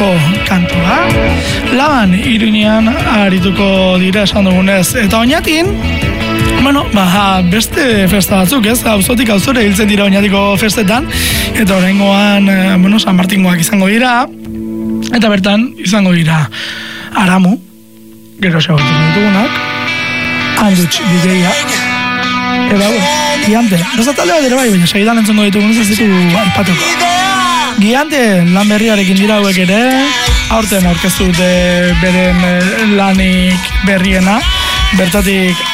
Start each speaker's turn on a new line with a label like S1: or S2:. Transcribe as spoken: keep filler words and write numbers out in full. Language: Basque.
S1: kantua. Laban, Iruñean arituko dira esan dugunez. Eta oinatin, bueno, ba, beste festa batzuk, ez? Auzotik auzore hiltzen dira oinatiko festetan. Eta oraingoan, bueno, San Martingoak izango dira. Eta bertan, izango dira Aramu, gero xagotzen ditugunak, Andutx, D J-a, eta, bueno, Giante. Besta talde bat dira bai, baina segidan entzongo ditugunez ez ditu aipatuko. Giante lan berriarekin dira hauek ere, aurten aurkeztu dute beren lanik berriena, bertatik